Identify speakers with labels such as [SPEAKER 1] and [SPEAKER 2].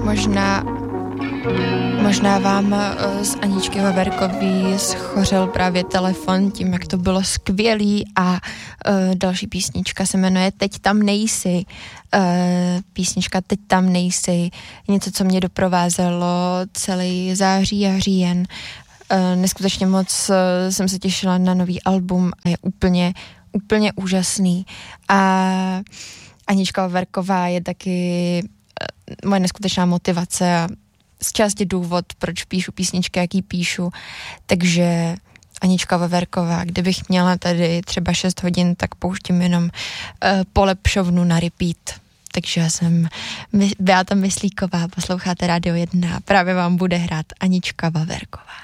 [SPEAKER 1] Možná vám z Aničky Vaverkový schořel právě telefon tím, jak to bylo skvělý a další písnička se jmenuje Teď tam nejsi. Písnička Teď tam nejsi. Něco, co mě doprovázelo celý září a říjen. Neskutečně moc jsem se těšila na nový album a je úplně úžasný. A Anička Vaverková je taky moje neskutečná motivace a z části důvod, proč píšu písničky, jaký píšu. Takže Anička Vaverková, kdybych měla tady třeba 6 hodin, tak pouštím jenom Polepšovnu na repeat. Takže já jsem Beata Myslíková, posloucháte Radio 1 a právě vám bude hrát Anička Vaverková.